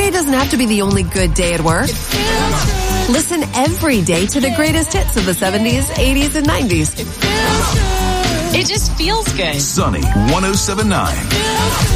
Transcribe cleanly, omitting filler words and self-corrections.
day doesn't have to be the only good day at work. Listen every day to the greatest hits of the 70s, 80s, and 90s. It just feels good. Sunny 107.9.